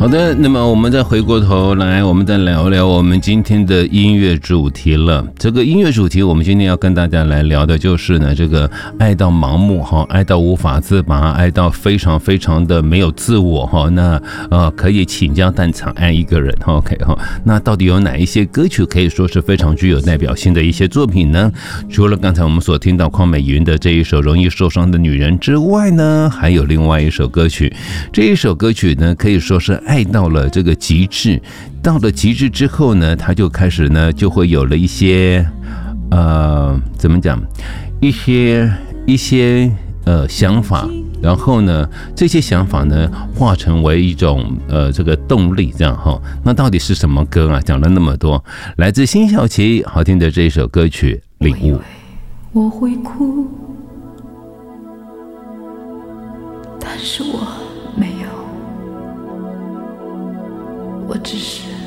好的，那么我们再回过头来，我们再聊聊我们今天的音乐主题了。这个音乐主题，我们今天要跟大家来聊的就是呢，这个爱到盲目哈，爱到无法自拔，爱到非常非常的没有自我哈。那可以倾家荡产爱一个人 ，OK 哈。那到底有哪一些歌曲可以说是非常具有代表性的一些作品呢？除了刚才我们所听到邝美云的这一首《容易受伤的女人》之外呢，还有另外一首歌曲。这一首歌曲呢，可以说是爱到了这个极致，到了极致之后呢，他就开始呢，就会有了一些怎么讲，一些想法，然后呢，这些想法呢，化成为一种这个动力，这样哈。那到底是什么歌啊？讲了那么多，来自辛晓琪好听的这一首歌曲《领悟》。 我会哭，但是我没有，我只是